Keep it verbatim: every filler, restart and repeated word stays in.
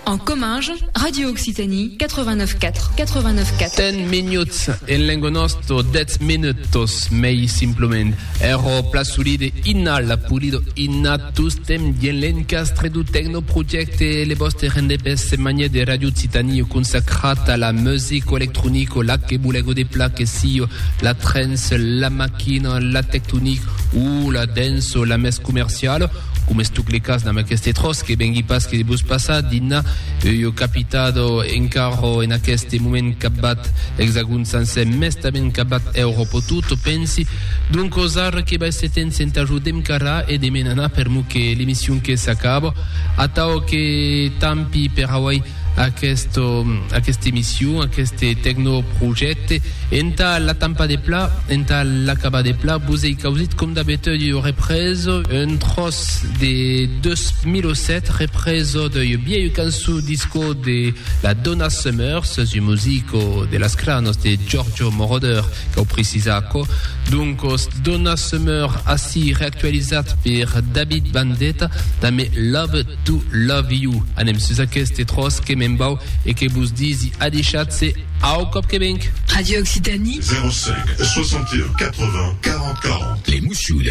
En Comminges, Radio Occitanie, quatre-vingt-neuf quatre, quatre-vingt-neuf quatre. ten minutes en lengo nostro, dez minutos, mei simplement. Ero plasulide inna la pulido inna tustem dien l'encastre du tecno projecte le vostre rendepes manie de Radio Occitanie consacrata alla musica elettronica, la che bulego de plaque sio, la trance, la macchina, la tectonique ou la dance, la messe commerciale. Come stu le cas da queste tros che ben pas che bus passat dinna io capitado encarro in aquest moment cabat hexagon sense mestament cabat Europa tutto pensi dunque osar che va seten sentajudem cara e de menana per mu che l'émission che s'acaba atao che tampi per Hawaii a questo a questa émission a queste tecno progetti enta la tampa de plat enta la caba de plat busei causit comme d'habitude io represo un tros de deux mille sept represo de vieillo canzu disco de la Donna Summer su musico de las cranos de Giorgio Moroder che ho precisato dunque Donna Summer assi reactualizzat per David Bandetta da me Love to Love You anem su queste tros che membau et que vous disiez à des chats, c'est au Cop Québec. Radio Occitanie zéro cinq soixante et un quatre-vingts quarante quarante. Les Mouchoules.